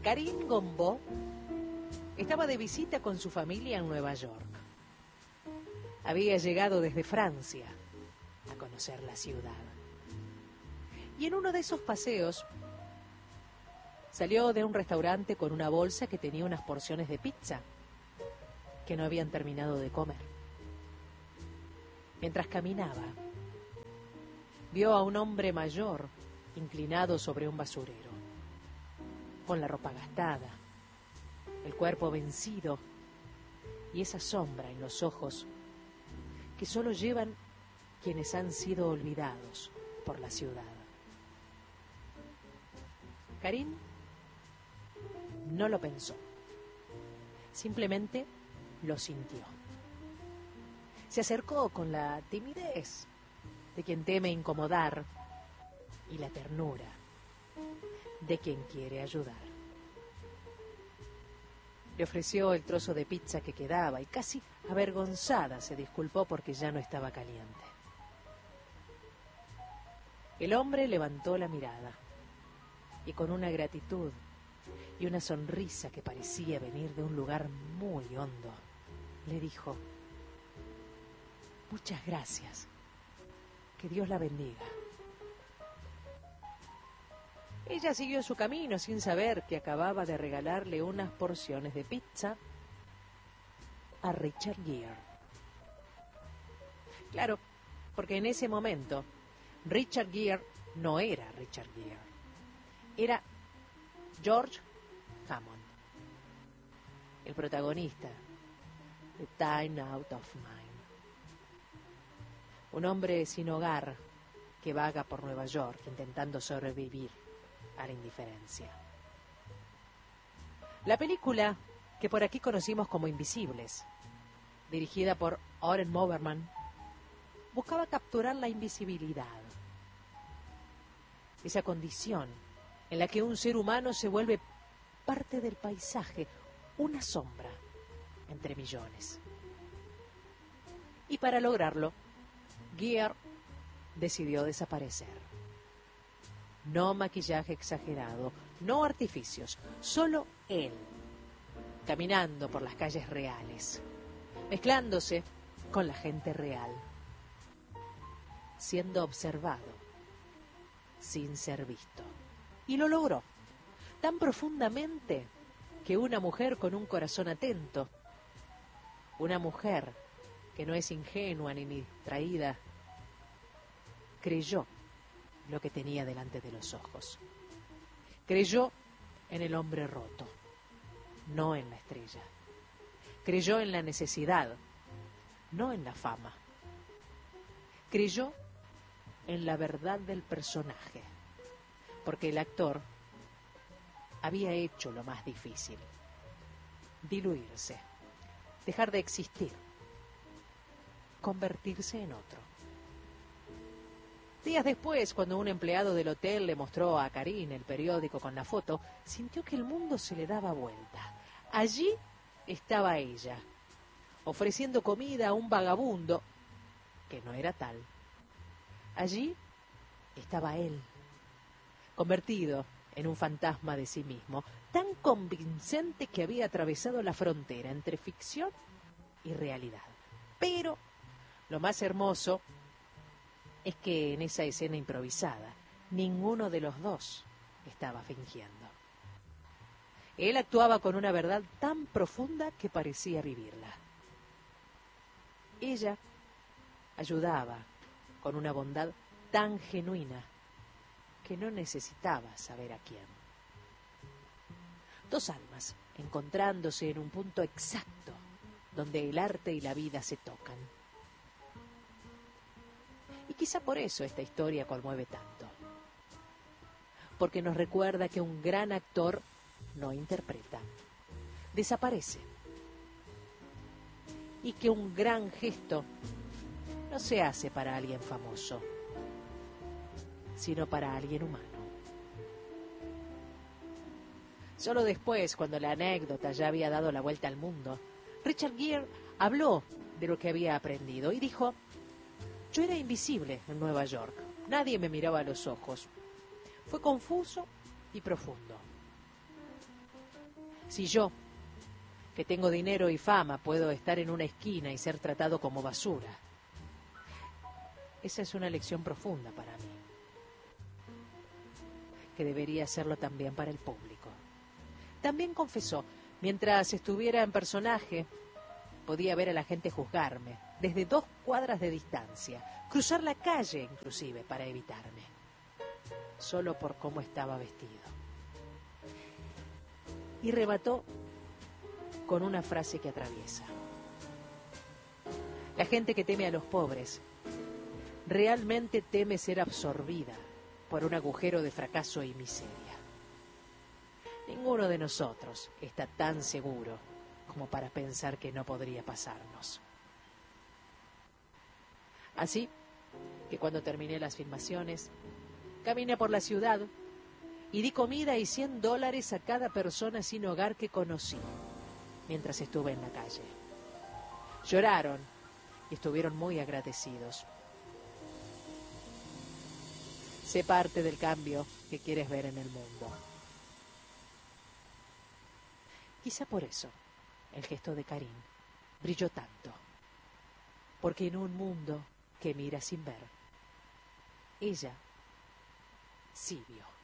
Karim Gombaud estaba de visita con su familia en Nueva York. Había llegado desde Francia a conocer la ciudad. Y en uno de esos paseos salió de un restaurante con una bolsa que tenía unas porciones de pizza que no habían terminado de comer. Mientras caminaba, vio a un hombre mayor inclinado sobre un basurero, con la ropa gastada, el cuerpo vencido y esa sombra en los ojos que solo llevan quienes han sido olvidados por la ciudad. Karim no lo pensó, simplemente lo sintió. Se acercó con la timidez de quien teme incomodar y la ternura de quien quiere ayudar. Le ofreció el trozo de pizza que quedaba y casi avergonzada se disculpó porque ya no estaba caliente. El hombre levantó la mirada y con una gratitud y una sonrisa que parecía venir de un lugar muy hondo, le dijo: muchas gracias, que Dios la bendiga. Ella siguió su camino sin saber que acababa de regalarle unas porciones de pizza a Richard Gere. Claro, porque en ese momento Richard Gere no era Richard Gere, era George Hammond, el protagonista de Time Out of Mind. Un hombre sin hogar que vaga por Nueva York intentando sobrevivir a la indiferencia. La película que por aquí conocimos como Invisibles, dirigida por Oren Moberman, buscaba capturar la invisibilidad, esa condición en la que un ser humano se vuelve parte del paisaje, una sombra entre millones. Y para lograrlo, Gere decidió desaparecer. No maquillaje exagerado, no artificios, solo él, caminando por las calles reales, mezclándose con la gente real, siendo observado, sin ser visto. Y lo logró, tan profundamente que una mujer con un corazón atento, una mujer que no es ingenua ni distraída, creyó lo que tenía delante de los ojos. Creyó en el hombre roto, no en la estrella. Creyó en la necesidad, no en la fama. Creyó en la verdad del personaje, porque el actor había hecho lo más difícil: diluirse, dejar de existir, convertirse en otro. Días después, cuando un empleado del hotel le mostró a Karim el periódico con la foto, sintió que el mundo se le daba vuelta. Allí estaba ella, ofreciendo comida a un vagabundo que no era tal. Allí estaba él, convertido en un fantasma de sí mismo, tan convincente que había atravesado la frontera entre ficción y realidad. Pero lo más hermoso es que en esa escena improvisada, ninguno de los dos estaba fingiendo. Él actuaba con una verdad tan profunda que parecía vivirla. Ella ayudaba con una bondad tan genuina que no necesitaba saber a quién. Dos almas encontrándose en un punto exacto donde el arte y la vida se tocan. Y quizá por eso esta historia conmueve tanto, porque nos recuerda que un gran actor no interpreta, desaparece, y que un gran gesto no se hace para alguien famoso, sino para alguien humano. Solo después, cuando la anécdota ya había dado la vuelta al mundo, Richard Gere habló de lo que había aprendido y dijo: yo era invisible en Nueva York, nadie me miraba a los ojos. Fue confuso y profundo. Si yo, que tengo dinero y fama, puedo estar en una esquina y ser tratado como basura, esa es una lección profunda para mí, que debería serlo también para el público. También confesó, mientras estuviera en personaje, podía ver a la gente juzgarme, desde 2 cuadras de distancia, cruzar la calle inclusive para evitarme, solo por cómo estaba vestido. Y remató con una frase que atraviesa. La gente que teme a los pobres realmente teme ser absorbida por un agujero de fracaso y miseria. Ninguno de nosotros está tan seguro como para pensar que no podría pasarnos. Así que cuando terminé las filmaciones, caminé por la ciudad y di comida y $100 a cada persona sin hogar que conocí mientras estuve en la calle. Lloraron y estuvieron muy agradecidos. Sé parte del cambio que quieres ver en el mundo. Quizá por eso el gesto de Karin brilló tanto, porque en un mundo que mira sin ver, ella sí vio.